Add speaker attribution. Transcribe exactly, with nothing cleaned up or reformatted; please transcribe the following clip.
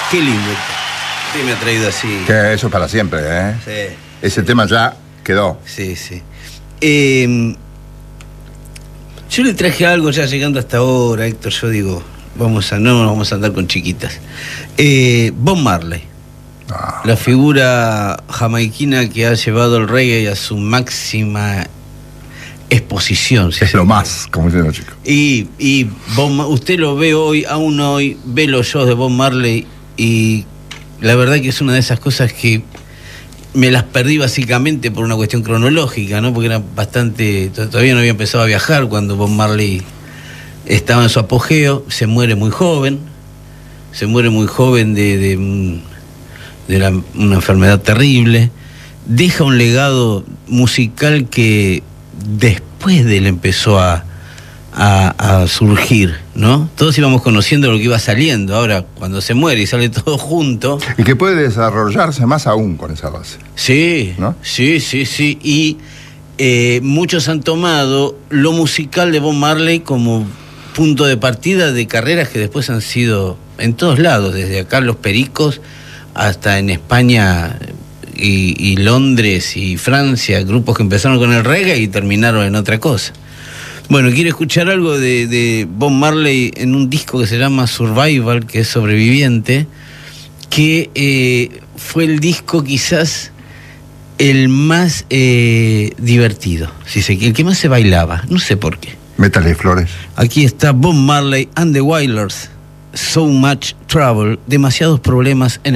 Speaker 1: Qué lindo. Sí, me ha traído así.
Speaker 2: Que eso es para siempre, ¿eh?
Speaker 1: Sí.
Speaker 2: Ese tema ya quedó.
Speaker 1: Sí, sí. Eh, yo le traje algo ya llegando hasta ahora, Héctor. Yo digo, vamos a no vamos a andar con chiquitas. Eh, Bob Marley.
Speaker 2: Ah,
Speaker 1: La figura jamaiquina que ha llevado el reggae a su máxima exposición. Si
Speaker 2: es lo más, como dicen los chicos.
Speaker 1: Y, y Bob, usted lo ve hoy, aún hoy, ve los shows de Bob Marley y la verdad que es una de esas cosas que me las perdí básicamente por una cuestión cronológica, ¿no? Porque era bastante... Todavía no había empezado a viajar cuando Bob Marley estaba en su apogeo, se muere muy joven, se muere muy joven de... de de la, una enfermedad terrible, deja un legado musical que después de él empezó a, a, a surgir, ¿no? Todos íbamos conociendo lo que iba saliendo, ahora cuando se muere y sale todo junto...
Speaker 2: Y que puede desarrollarse más aún con esa base.
Speaker 1: Sí,
Speaker 2: ¿no?
Speaker 1: sí, sí, sí, y eh, muchos han tomado lo musical de Bob Marley como punto de partida de carreras que después han sido en todos lados, desde acá los Pericos, hasta en España y, y Londres y Francia, grupos que empezaron con el reggae y terminaron en otra cosa. Bueno, quiero escuchar algo de, de Bob Marley en un disco que se llama Survival, que es Sobreviviente, que eh, fue el disco quizás el más eh, divertido, si se, el que más se bailaba, no sé por qué.
Speaker 2: Métale flores.
Speaker 1: Aquí está Bob Marley and the Wailers, So Much Trouble, demasiados problemas en